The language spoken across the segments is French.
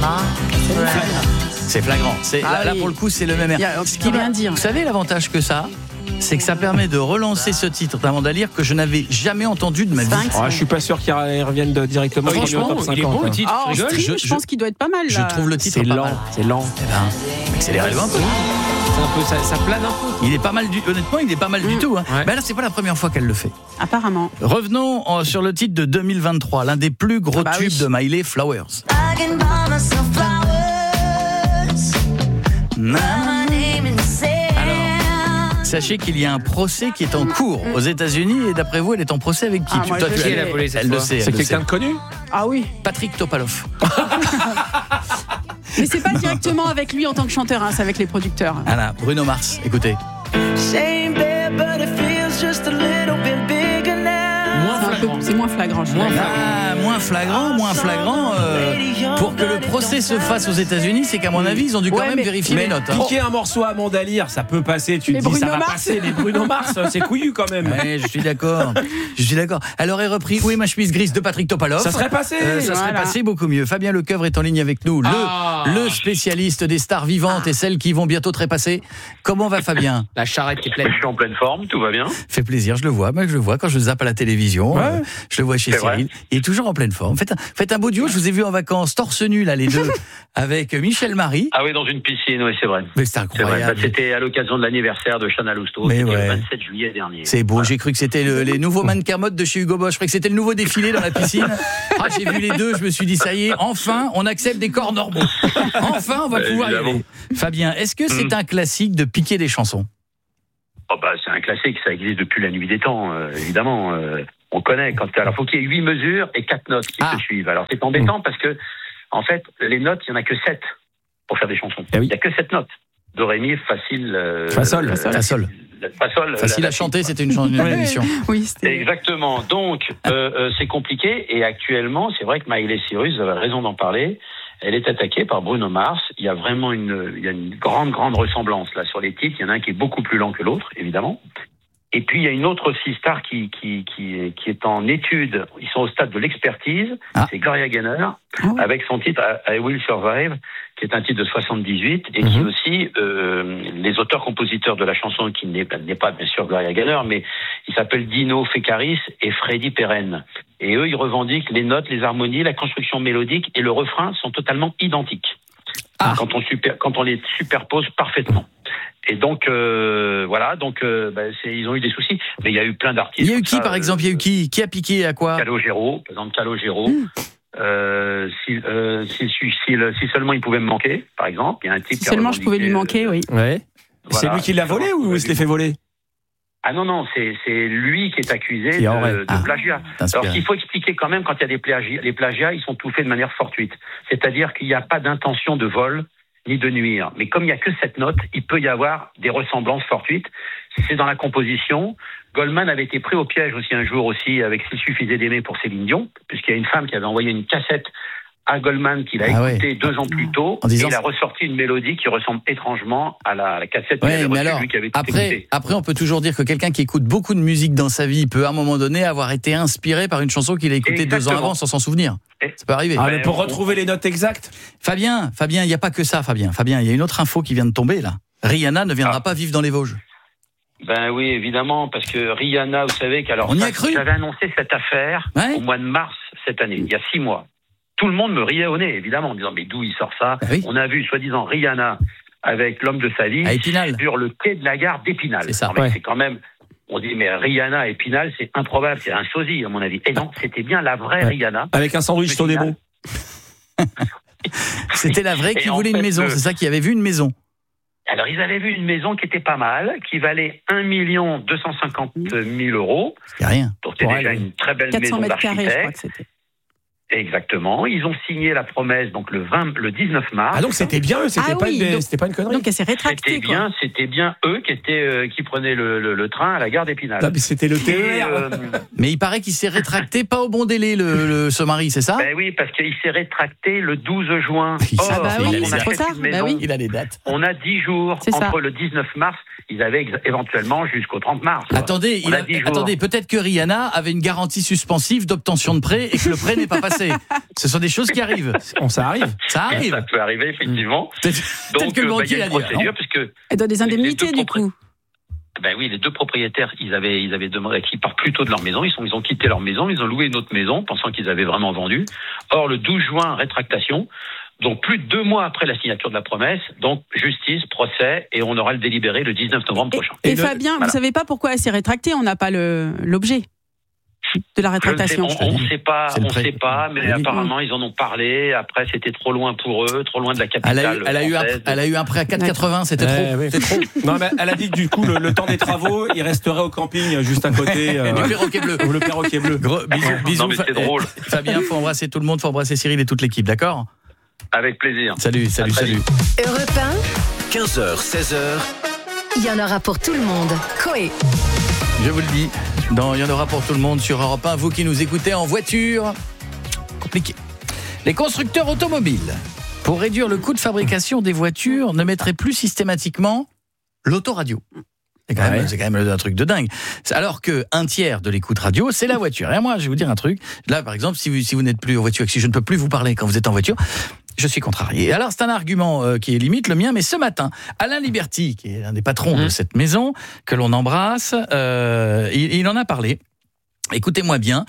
C'est flagrant. Là, pour le coup, c'est le même air. Ce qui vient dire. Vous savez, l'avantage que ça, c'est que ça permet de relancer ce titre d'Amanda Lear que je n'avais jamais entendu de ma vie. Je suis pas sûr qu'il revienne directement. Franchement, top 50, il est bon le titre. En stream, je pense qu'il doit être pas mal. Je trouve le titre pas mal. C'est lent. Accélérez-le un peu. Ça plane un peu. Il est pas mal honnêtement, il est pas mal du tout. Hein. Ouais. Ben là, c'est pas la première fois qu'elle le fait. Apparemment. Revenons sur le titre de 2023, l'un des plus gros tubes de Miley, Flowers. Alors, sachez qu'il y a un procès qui est en cours aux États-Unis et d'après vous, elle est en procès avec qui? Moi, Toi, je sais. Elle a volé cette elle le fois. sait. C'est elle le quelqu'un sait. de connu? Ah oui. Patrick Topalov. Mais c'est pas directement avec lui en tant que chanteur, c'est avec les producteurs. Voilà, Bruno Mars, écoutez. C'est moins flagrant. Moins flagrant. Pour que le procès se fasse aux États-Unis, c'est qu'à mon avis, ils ont dû quand même vérifier les notes. Piquer un morceau à Amanda Lear, ça peut passer. Tu te dis, ça va passer. Les Bruno Mars, c'est couillu quand même. Ouais, je suis d'accord. Elle aurait repris Où est ma chemise grise de Patrick Topalov. Ça serait passé. Ça serait passé beaucoup mieux. Fabien Lecoeuvre est en ligne avec nous, le spécialiste des stars vivantes et celles qui vont bientôt trépasser. Comment va Fabien? La charrette qui est pleine. Je suis en pleine forme, tout va bien. Fait plaisir, je le vois quand je zappe à la télévision. Je le vois chez Cyril. Il est toujours en pleine forme. Faites un beau duo. Je vous ai vu en vacances torse nu là les deux avec Michel Marie. Ah oui, dans une piscine, oui, c'est vrai. Mais c'est incroyable. C'était à l'occasion de l'anniversaire de Chana Lousteau. Mais c'était le 27 juillet dernier. C'est beau, j'ai cru que c'était les nouveaux mannequins mode de chez Hugo Boss. Je croyais que c'était le nouveau défilé dans la piscine. J'ai vu les deux, je me suis dit ça y est, enfin on accepte des corps normaux. Enfin on va pouvoir y aller. Fabien, est-ce que c'est un classique de piquer des chansons? C'est un classique, ça existe depuis la nuit des temps, évidemment. On connaît. Alors faut qu'il y ait 8 mesures et 4 notes qui se suivent. Alors c'est embêtant parce que en fait, les notes, il n'y en a que 7 pour faire des chansons. Il n'y a que 7 notes. Do, ré, mi, facile... Facile à chanter, c'était une émission. Oui, exactement. Donc, c'est compliqué. Et actuellement, c'est vrai que Miley Cyrus, vous avez raison d'en parler, elle est attaquée par Bruno Mars. Il y a vraiment une grande ressemblance là sur les titres. Il y en a un qui est beaucoup plus lent que l'autre, évidemment. Et puis, il y a une autre aussi star qui est en étude. Ils sont au stade de l'expertise. C'est Gloria Gaynor, avec son titre I Will Survive, qui est un titre de 78, et qui aussi, les auteurs-compositeurs de la chanson, qui n'est pas bien sûr Gloria Gaynor, mais il s'appelle Dino Fekaris et Freddy Perren. Et eux, ils revendiquent les notes, les harmonies, la construction mélodique et le refrain sont totalement identiques. Quand on les superpose parfaitement. Et donc, ils ont eu des soucis. Mais il y a eu plein d'artistes. Il y a eu qui, par exemple? Il y a eu qui a piqué à quoi? Calogero, par exemple, Calogero. Si seulement il pouvait me manquer, par exemple. Il y a un type si seulement je pouvais lui manquer, oui. Ouais. Voilà. C'est lui qui l'a volé ou il se l'est fait voler? Ah non, c'est lui qui est accusé de plagiat. Alors, ce qu'il faut expliquer quand même, quand il y a des plagiats, les plagiats, ils sont tout faits de manière fortuite. C'est-à-dire qu'il n'y a pas d'intention de vol ni de nuire. Mais comme il n'y a que 7 notes, il peut y avoir des ressemblances fortuites. C'est dans la composition. Goldman avait été pris au piège aussi un jour aussi avec S'il suffisait d'aimer pour Céline Dion, puisqu'il y a une femme qui avait envoyé une cassette à Goldman qu'il a écouté 2 ans plus tôt, et il a ressorti une mélodie qui ressemble étrangement à la cassette qu'il avait reçue, lui qui avait tout écouté. Après, on peut toujours dire que quelqu'un qui écoute beaucoup de musique dans sa vie peut à un moment donné avoir été inspiré par une chanson qu'il a écoutée 2 ans avant sans s'en souvenir. Ça peut arriver. Mais pour retrouver les notes exactes. Fabien, il n'y a pas que ça, Fabien, il y a une autre info qui vient de tomber là. Rihanna ne viendra pas vivre dans les Vosges. Ben oui, évidemment, parce que Rihanna, vous savez on y a cru. J'avais annoncé cette affaire au mois de mars cette année, il y a 6 mois. Tout le monde me riait au nez, évidemment, en disant mais d'où il sort ça? On a vu, soi-disant, Rihanna avec l'homme de sa vie sur le quai de la gare d'Épinal. C'est ça. C'est quand même... On dit, mais Rihanna à Épinal, c'est improbable, c'est un sosie, à mon avis. Et non, c'était bien la vraie Rihanna. Avec un sandwich sur des mots. C'était la vraie qui voulait une maison, c'est ça, qui avait vu une maison. Alors, ils avaient vu une maison qui était pas mal, qui valait 1 250 000 euros. C'est rien. Donc, c'était déjà une très belle maison d'architecte. Je crois que c'était. Exactement. Ils ont signé la promesse donc le 19 mars. Ah donc c'était bien eux, c'était pas une connerie. Donc elle s'est rétractée. C'était bien eux qui prenaient le train à la gare d'Épinal. Non, mais c'était le TER. Mais il paraît qu'il s'est rétracté pas au bon délai ce mari, c'est ça? Ben oui, parce qu'il s'est rétracté le 12 juin. C'est trop tard. Il a les dates. On a 10 jours entre le 19 mars. Ils avaient éventuellement jusqu'au 30 mars. Attendez, peut-être que Rihanna avait une garantie suspensive d'obtention de prêt et que le prêt n'est pas passé. sait. Ce sont des choses qui arrivent. Ça arrive. Ça arrive. Ça peut arriver, effectivement. Peut-être que le banquier il y a une procédure, puisque Elle donne des indemnités, du coup. Ben oui, les deux propriétaires, ils avaient demandé qu'ils partent plus tôt de leur maison. Ils ont quitté leur maison, ils ont loué une autre maison, pensant qu'ils avaient vraiment vendu. Or, le 12 juin, rétractation. Donc, plus de 2 mois après la signature de la promesse. Donc, justice, procès, et on aura le délibéré le 19 novembre prochain. Et Fabien, vous savez pas pourquoi elle s'est rétractée? On n'a pas l'objet de la rétractation. On ne sait pas, mais apparemment ils en ont parlé. Après, c'était trop loin pour eux, trop loin de la capitale. Elle a eu un prêt à 4,80, c'était trop. Oui. C'était trop. Non, mais elle a dit que du coup, le temps des travaux, il resterait au camping juste à côté. Du perroquet bleu. Le perroquet bleu. Bisous. Non, mais c'est drôle. Fabien, faut embrasser tout le monde, faut embrasser Cyril et toute l'équipe, d'accord? Avec plaisir. Salut. Europe 1, 15h, 16h. il y en aura pour tout le monde. Coé. Je vous le dis, il y en aura pour tout le monde sur Europe 1. Vous qui nous écoutez en voiture, compliqué. Les constructeurs automobiles, pour réduire le coût de fabrication des voitures, ne mettraient plus systématiquement l'autoradio. C'est quand même un truc de dingue. Alors que un tiers de l'écoute radio, c'est la voiture. Et moi, je vais vous dire un truc. Là, par exemple, si vous n'êtes plus en voiture, si je ne peux plus vous parler quand vous êtes en voiture, je suis contrarié. Alors, c'est un argument qui est limite le mien, mais ce matin, Alain Liberty, qui est un des patrons de cette maison, que l'on embrasse, il en a parlé. Écoutez-moi bien,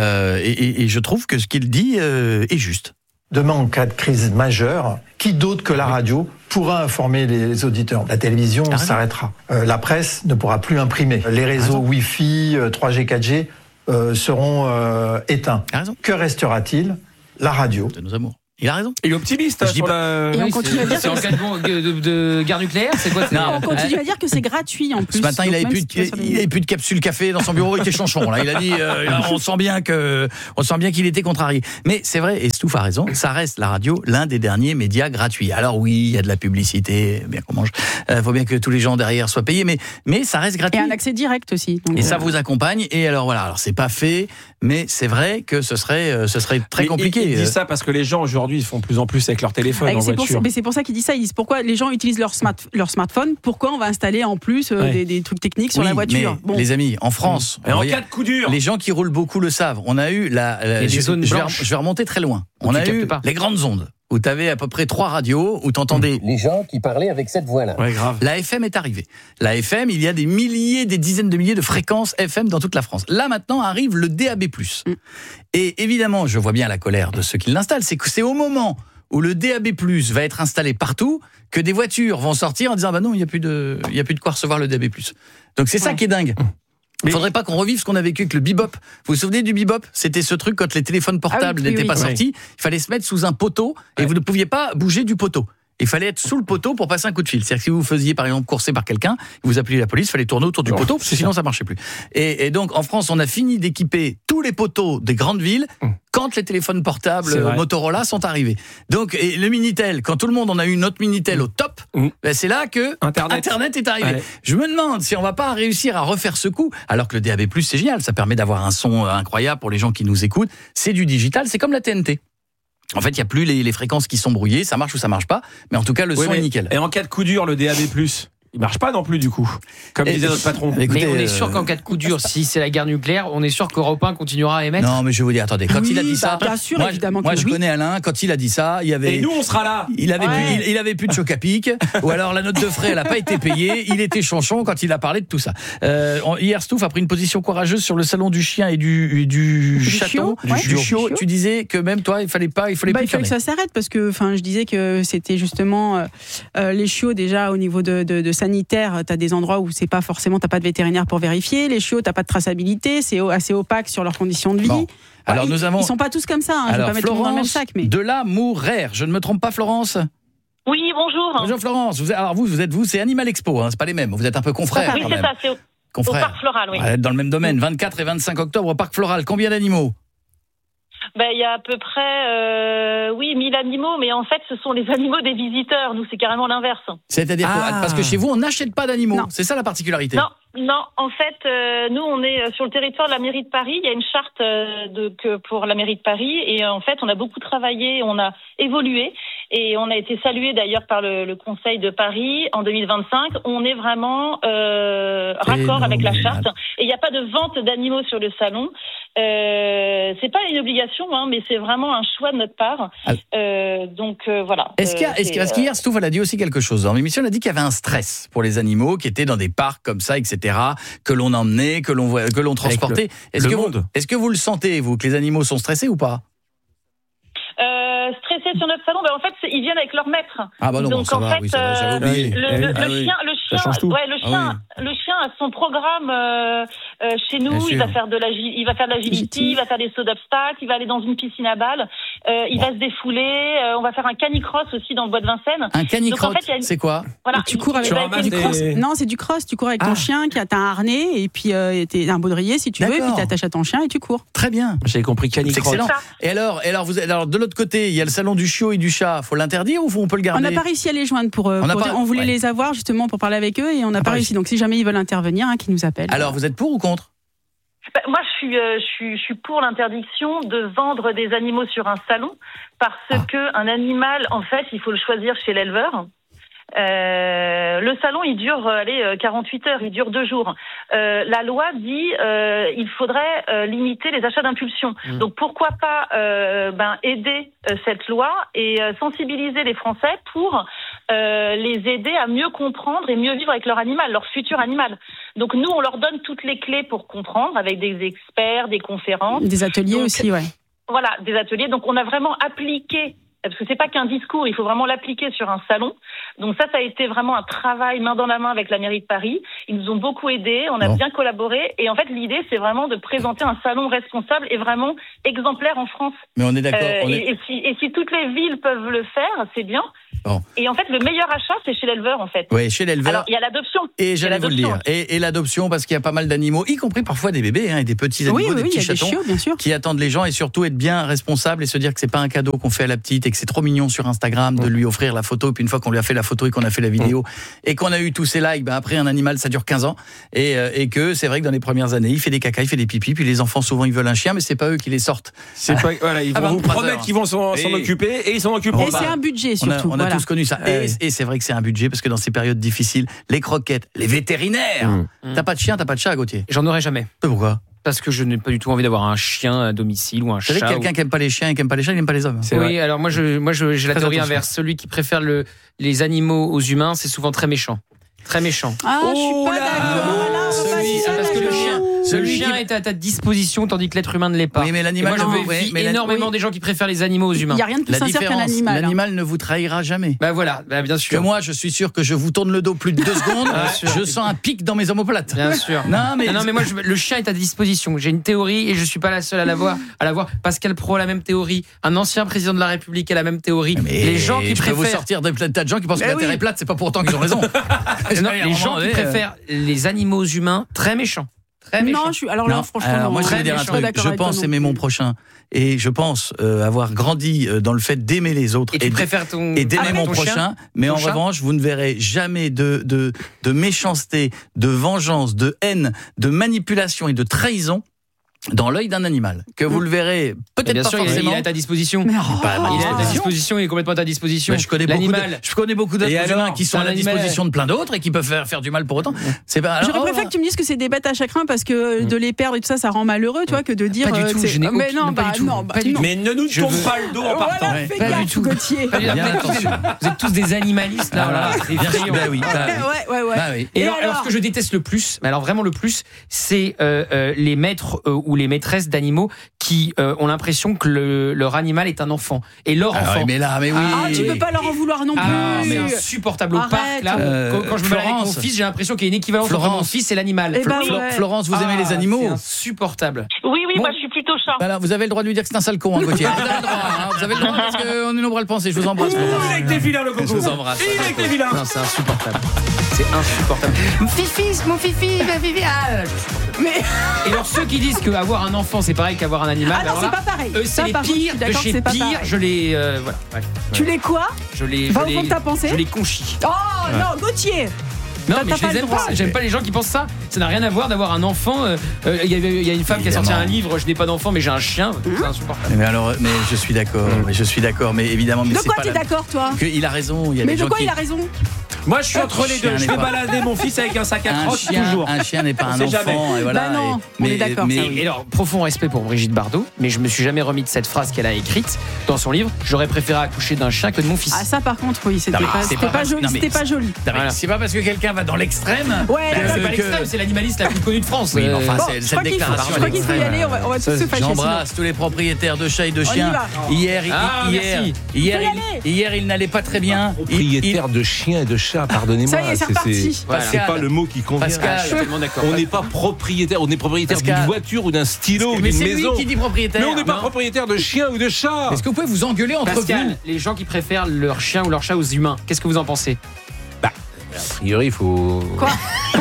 et je trouve que ce qu'il dit est juste. Demain, en cas de crise majeure, qui d'autre que la radio pourra informer les auditeurs? La télévision s'arrêtera. La presse ne pourra plus imprimer. Les réseaux Wi-Fi, 3G, 4G seront éteints. Que restera-t-il? La radio. De nos amours. Il a raison. Il est optimiste. Et on continue à dire c'est en cas de guerre nucléaire, c'est quoi? On continue à dire que c'est gratuit en plus. Ce matin, il avait plus de capsule café dans son bureau, il était chanchon. Là, il a dit, on sent bien qu'il était contrarié. Mais c'est vrai, et Stouff a raison, ça reste la radio l'un des derniers médias gratuits. Alors oui, il y a de la publicité, bien qu'on mange. Faut bien que tous les gens derrière soient payés, mais ça reste gratuit. Et un accès direct aussi. Donc, et ça vous accompagne. Et alors voilà, alors c'est pas fait, mais c'est vrai que ce serait très compliqué. Il dit ça parce que les gens aujourd'hui ils font de plus en plus avec leur téléphone en voiture. Mais c'est pour ça qu'il dit ça. Ils disent pourquoi les gens utilisent leur smartphone. Pourquoi on va installer en plus des trucs techniques sur la voiture? Mais les amis, en France, et en cas de coup dur, les gens qui roulent beaucoup le savent. On a eu je vais remonter très loin. On a eu les grandes ondes où tu avais à peu près 3 radios où tu entendais les gens qui parlaient avec cette voix-là. Ouais, grave. La FM est arrivée. La FM, il y a des milliers, des dizaines de milliers de fréquences FM dans toute la France. Là maintenant arrive le DAB+. Et évidemment, je vois bien la colère de ceux qui l'installent, c'est que c'est au moment où le DAB+ va être installé partout que des voitures vont sortir en disant bah non, il y a plus de quoi recevoir le DAB+. Donc c'est ça qui est dingue. Il faudrait pas qu'on revive ce qu'on a vécu avec le bebop. Vous vous souvenez du bebop? C'était ce truc quand les téléphones portables n'étaient pas sortis. Il fallait se mettre sous un poteau et vous ne pouviez pas bouger du poteau. Il fallait être sous le poteau pour passer un coup de fil. C'est-à-dire que si vous faisiez par exemple courser par quelqu'un, vous appeliez la police, il fallait tourner autour du poteau parce que sinon ça marchait plus. Et donc en France, on a fini d'équiper tous les poteaux des grandes villes quand les téléphones portables Motorola sont arrivés. Donc et le Minitel, quand tout le monde en a eu notre Minitel au top, ben c'est là que Internet est arrivé. Ouais. Je me demande si on va pas réussir à refaire ce coup, alors que le DAB+, c'est génial, ça permet d'avoir un son incroyable pour les gens qui nous écoutent. C'est du digital, c'est comme la TNT. En fait, il n'y a plus les fréquences qui sont brouillées, ça marche ou ça marche pas, mais en tout cas, le son est nickel. Et en cas de coup dur, le DAB+, il marche pas non plus du coup, comme disait notre patron. Écoutez, mais on est sûr qu'en cas de coup dur, si c'est la guerre nucléaire, on est sûr qu'Europe 1 continuera à émettre. Non, mais je vais vous dire, attendez, quand il a dit ça, bien sûr, évidemment. Moi, je connais Alain. Quand il a dit ça, il y avait. Et nous, on sera là. Il avait plus de choc à pic, ou alors la note de frais, elle n'a pas été payée. Il était chanchon quand il a parlé de tout ça. Hier, Stouff a pris une position courageuse sur le salon du chien et du château, du chiot. Tu disais que même toi, il fallait plus. Il fallait que ça s'arrête parce que, je disais que c'était justement les chiots déjà au niveau de sanitaire. T'as des endroits où c'est pas forcément, t'as pas de vétérinaire pour vérifier. Les chiots, t'as pas de traçabilité, c'est assez opaque sur leurs conditions de vie. Bon. Alors ils sont pas tous comme ça. Je vais pas mettre tout le monde dans le même sac. Mais de l'Amoureire, je ne me trompe pas, Florence? Oui, bonjour. Bonjour Florence. Vous, c'est Animal Expo, c'est pas les mêmes. Vous êtes un peu confrères. Oui, c'est ça. C'est au Parc Floral, oui. Dans le même domaine. 24 et 25 octobre au Parc Floral. Combien d'animaux? Il y a à peu près 1000 animaux, mais en fait, ce sont les animaux des visiteurs. Nous, c'est carrément l'inverse. C'est-à-dire parce que chez vous, on n'achète pas d'animaux. Non. C'est ça la particularité. Non, Non, en fait, nous, on est sur le territoire de la mairie de Paris. Il y a une charte pour la mairie de Paris. Et en fait, on a beaucoup travaillé, on a évolué. Et on a été salué d'ailleurs par le Conseil de Paris en 2025. On est vraiment raccord avec la charte. Et il n'y a pas de vente d'animaux sur le salon. C'est pas une obligation, mais c'est vraiment un choix de notre part. Voilà. Est-ce qu'hier, Stouff, elle a dit aussi quelque chose dans l'émission, elle a dit qu'il y avait un stress pour les animaux qui étaient dans des parcs comme ça, etc., que l'on emmenait, que l'on transportait. Est-ce que vous le sentez, vous, que les animaux sont stressés ou pas? Stressés sur notre salon, en fait, ils viennent avec leur maître. Ah bah non, donc ça en va, fait, oui, ça va, j'avais oublié. Le chien a son programme chez nous. Il va faire de l'agility, il va faire des sauts d'obstacles, il va aller dans une piscine à balles, il va se défouler. On va faire un canicross aussi dans le bois de Vincennes. Un canicross, c'est quoi? Voilà, tu cours avec du cross. Non, c'est du cross. Tu cours avec ton chien qui a un harnais et puis t'es un baudrier si tu veux, et puis t'attaches à ton chien et tu cours. Très bien. J'avais compris canicross. C'est excellent. Et alors de l'autre côté, il y a le salon du chiot et du chat. Faut l'interdire ou on peut le garder? On n'a pas réussi à les joindre on voulait les avoir justement pour parler avec eux et on n'a pas réussi. Donc si jamais ils veulent intervenir, qu'ils nous appellent. Alors vous êtes pour ou contre? Moi, je suis pour l'interdiction de vendre des animaux sur un salon parce que un animal, en fait, il faut le choisir chez l'éleveur. Le salon, il dure 48 heures, il dure 2 jours. La loi dit il faudrait limiter les achats d'impulsion. Donc pourquoi pas aider cette loi et sensibiliser les Français pour les aider à mieux comprendre et mieux vivre avec leur animal, leur futur animal. Donc nous, on leur donne toutes les clés pour comprendre avec des experts, des conférences. Des ateliers aussi, ouais. Voilà, des ateliers. Donc on a vraiment appliqué, parce que c'est pas qu'un discours, il faut vraiment l'appliquer sur un salon. Donc ça a été vraiment un travail main dans la main avec la mairie de Paris. Ils nous ont beaucoup aidés, on a bien collaboré. Et en fait, l'idée, c'est vraiment de présenter un salon responsable et vraiment exemplaire en France. Mais on est d'accord. Et si toutes les villes peuvent le faire, c'est bien. Bon. Et en fait, le meilleur achat, c'est chez l'éleveur, en fait. Oui, chez l'éleveur. Alors, il y a l'adoption. Et j'allais vous le dire. Et l'adoption, parce qu'il y a pas mal d'animaux, y compris parfois des bébés, et des petits animaux, des petits chatons, chiots, bien sûr, qui attendent les gens, et surtout être bien responsable et se dire que c'est pas un cadeau qu'on fait à la petite et que c'est trop mignon sur Instagram de lui offrir la photo. Et puis une fois qu'on lui a fait la photo et qu'on a fait la vidéo et qu'on a eu tous ces likes, après un animal, ça dure 15 ans. Et que c'est vrai que dans les premières années, il fait des caca, il fait des pipis. Puis les enfants, souvent, ils veulent un chien, mais c'est pas eux qui les sortent. C'est pas, voilà, ils vont vous promettre qu'ils vont s'en occuper et ils s'en occupent pas. Et c'est un budget surtout. On a tous connu ça. Et c'est vrai que c'est un budget parce que dans ces périodes difficiles, les croquettes, les vétérinaires. T'as pas de chien, t'as pas de chat à Gauthier? J'en aurais jamais. Pourquoi? Parce que je n'ai pas du tout envie d'avoir un chien à domicile ou un chat. Vous savez, quelqu'un qui aime pas les chiens et qui aime pas les chats, il n'aime pas les hommes. Oui, vrai. Alors moi j'ai la théorie inverse. Celui qui préfère les animaux aux humains, c'est souvent très méchant. Très méchant. Ah, je suis pas d'accord. Parce que le chien est à ta disposition, tandis que l'être humain ne l'est pas. Oui, mais l'animal. Moi, je veux énormément des gens qui préfèrent les animaux aux humains. Il n'y a rien de plus sincère qu'un animal. L'animal ne vous trahira jamais. Bah voilà, bien sûr. Que moi, je suis sûr que je vous tourne le dos plus de 2 secondes. Je sens un pic dans mes omoplates. Bien sûr. Non, mais moi, le chien est à disposition. J'ai une théorie et je suis pas la seule à la voir. Pascal Praud a la même théorie. Un ancien président de la République a la même théorie. Mais les gens qui préfèrent. vous sortir de tas de gens qui pensent que la Terre est plate, c'est pas pour autant qu'ils ont raison. Les gens qui préfèrent les animaux aux humains, très méchants. Non, franchement, moi je vais dire un truc. Je pense aimer mon prochain et je pense avoir grandi dans le fait d'aimer les autres et d'aimer mon prochain. Mais en revanche, vous ne verrez jamais de méchanceté, de vengeance, de haine, de manipulation et de trahison dans l'œil d'un animal, que vous le verrez peut-être pas forcément. Il est à ta disposition. Il est à ta disposition, il est complètement à ta disposition. Je connais beaucoup d'êtres humains qui sont à la disposition de plein d'autres et qui peuvent faire du mal pour autant. J'aurais préféré que tu me dises que c'est des bêtes à chagrin parce que de les perdre et tout ça, ça rend malheureux, toi, que de dire. Pas du tout. Mais non, pas du tout. Mais ne nous tombe pas le dos en partant. Fais gaffe, Gauthier. Vous êtes tous des animalistes là. Ouais. Et alors, ce que je déteste le plus, mais alors vraiment le plus, c'est les maîtres ou les maîtresses d'animaux qui ont l'impression que leur animal est un enfant. Et leur enfant. Mais oui. Tu peux pas leur en vouloir non plus. C'est insupportable au parc là. Quand je me balade avec mon fils, j'ai l'impression qu'il y a une équivalence entre mon fils et l'animal. Florence, vous aimez les animaux? C'est insupportable. Oui, moi je suis plutôt chat. Voilà, vous avez le droit de lui dire que c'est un sale con, Gauthier. Vous avez le droit parce qu'on est nombreux à le penser. Je vous embrasse. Il est avec des vilains, le coco. Je vous embrasse. Il est avec des vilains. Non, c'est insupportable. C'est insupportable. Mon fifi, ma fifi. Et alors ceux qui disent qu'avoir un enfant c'est pareil qu'avoir un animal. Ah non, c'est pas pareil. C'est les pires de chez pires. Je les Tu les quoi? Je les. Va au fond de ta pensée. Je les conchis. Oh non, Gauthier. Non, mais je les aime pas. J'aime pas les gens qui pensent ça. Ça n'a rien à voir d'avoir un enfant. Il y a une femme qui a sorti un livre. Je n'ai pas d'enfant, mais j'ai un chien. C'est insupportable. Mais je suis d'accord. Mais évidemment, mais de c'est quoi pas t'es d'accord, toi? Il a raison. Mais de quoi il a raison? Moi, je suis entre les deux. Je vais balader mon fils avec un sac à crottes toujours. Un chien n'est pas un enfant. Et voilà. Bah non, on est d'accord. Et alors, profond respect pour Brigitte Bardot, mais je me suis jamais remis de cette phrase qu'elle a écrite dans son livre. J'aurais préféré accoucher d'un chien que de mon fils. Ah, ça, par contre, oui, c'était pas joli. C'était pas joli. C'est pas parce que quelqu'un va dans l'extrême. Ouais, c'est pas l'extrême, c'est l'animaliste la plus connue de France. Oui, enfin, c'est cette déclaration. Je crois qu'il faut y aller. On va tous se fâcher. J'embrasse tous les propriétaires de chats et de chiens. Hier, il n'allait pas très bien. Propriétaire de chiens et de chats, pardonnez-moi. C'est reparti. C'est pas le mot qui convient. Pascal, je suis tellement d'accord. On n'est pas propriétaire, on est propriétaire d'une voiture ou d'un stylo ou d'une maison. Mais c'est lui qui dit propriétaire. Mais on n'est pas propriétaire de chiens ou de chats. Est-ce que vous pouvez vous engueuler entre Pascal, vous? les gens qui préfèrent leur chien ou leur chat aux humains, qu'est-ce que vous en pensez? A priori, il faut... Quoi?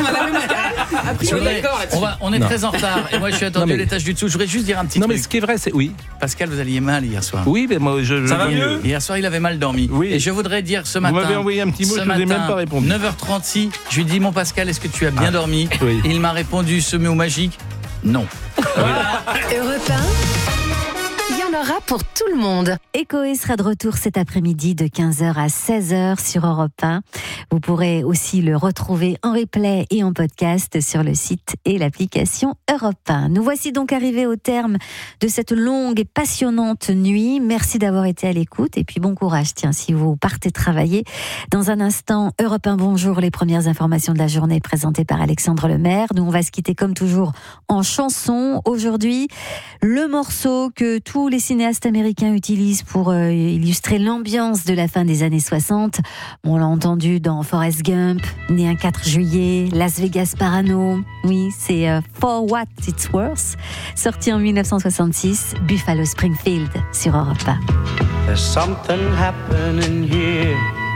On est très en retard. Et moi, je suis attendu à l'étage du dessous. Je voudrais juste dire un petit truc. Non, mais ce qui est vrai, c'est... Oui. Pascal, vous alliez mal hier soir. Oui, mais moi, ça va mieux. Hier soir, il avait mal dormi. Oui. Et je voudrais dire ce matin... Vous m'avez envoyé un petit mot, je ne vous ai même pas répondu. 9h36, je lui ai dit, mon Pascal, est-ce que tu as bien dormi? Oui. Et il m'a répondu ce mot magique, non. Europe 1, il y en aura pour tout le monde. Et Coé sera de retour cet après-midi de 15h à 16h sur Europe 1. Vous pourrez aussi le retrouver en replay et en podcast sur le site et l'application Europe 1. Nous voici donc arrivés au terme de cette longue et passionnante nuit. Merci d'avoir été à l'écoute et puis bon courage. Tiens, si vous partez travailler. Dans un instant, Europe 1 Bonjour, les premières informations de la journée présentées par Alexandre Lemaire. Nous, on va se quitter comme toujours en chanson. Aujourd'hui, le morceau que tous les cinéastes américains utilisent pour illustrer l'ambiance de la fin des années 60. On l'a entendu dans Forrest Gump, né un 4 juillet, Las Vegas Parano. Oui, c'est For What It's Worth, sorti en 1966, Buffalo Springfield sur Europe 1. There's something happening here.